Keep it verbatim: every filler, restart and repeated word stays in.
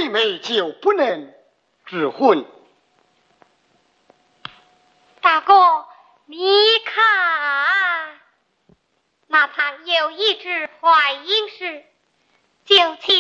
妹妹就不能指婚。 大哥，你看，那旁有一只坏婴时，就请